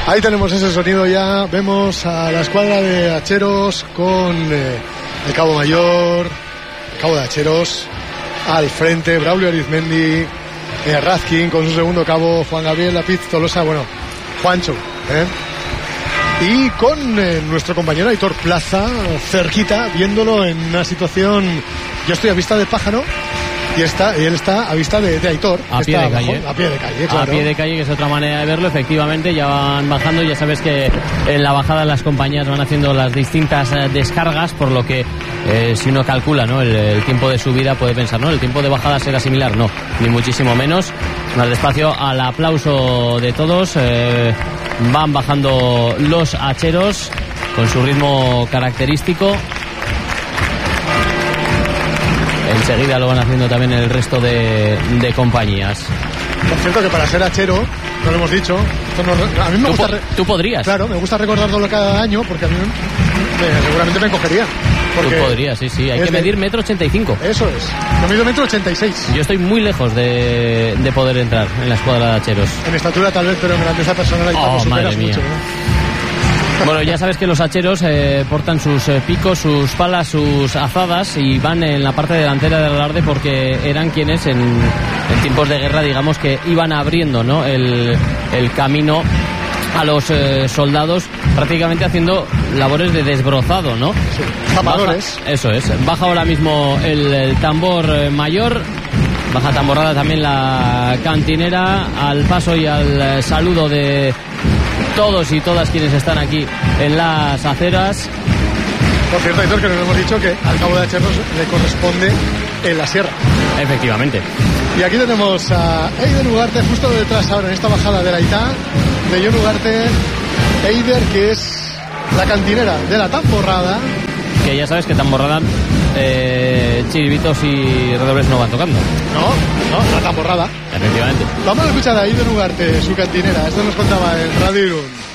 Ahí tenemos ese sonido ya. Vemos a la escuadra de hacheros con el cabo mayor, el cabo de hacheros al frente, Braulio Arizmendi, Razkin con su segundo cabo, Juan Gabriel Lapiz Tolosa, bueno, Juancho, y con nuestro compañero Aitor Plaza cerquita, viéndolo en una situación. Yo estoy a vista de pájaro y él está a vista de Aitor, a pie de calle. A pie de calle, claro. A pie de calle, que es otra manera de verlo. Efectivamente, ya van bajando. Ya sabes que en la bajada las compañías van haciendo las distintas descargas, por lo que si uno calcula, ¿no?, el tiempo de subida, puede pensar, ¿no?, el tiempo de bajada será similar. No, ni muchísimo menos. Más despacio, al aplauso de todos, van bajando los hacheros con su ritmo característico. Enseguida lo van haciendo también el resto de compañías. Por cierto, que para ser hachero, no lo hemos dicho, a mí me gusta... Tú podrías. Claro, me gusta recordarlo cada año, porque a mí seguramente me encogería. Tú podrías, sí. Hay que medir 1,85 m. Eso es. Yo mido 1,86 m. Yo estoy muy lejos de poder entrar en la escuadra de hacheros. En estatura tal vez, pero en grandeza personal ahí madre mía. Mucho, ¿no? Bueno, ya sabes que los hacheros portan sus picos, sus palas, sus azadas, y van en la parte delantera del alarde porque eran quienes en tiempos de guerra, digamos, que iban abriendo, ¿no?, el camino a los soldados, prácticamente haciendo labores de desbrozado, ¿no? Sí, zapadores. Eso es. Baja ahora mismo el tambor mayor. Baja tamborrada también la cantinera, al paso y al saludo de todos y todas quienes están aquí en las aceras. Por cierto, Aitor, que nos hemos dicho que al cabo de hacheros le corresponde en la sierra. Efectivamente. Y aquí tenemos a Eider Ugarte justo detrás ahora en esta bajada de la Itá, de Jon Ugarte. Eider, que es la cantinera de la tamborrada. Que ya sabes que tamborrada, chiribitos y redobles no van tocando. No, la tamborrada. Efectivamente. Vamos a escuchar a Eider Ugarte, su cantinera. Esto nos contaba en Radio Irún.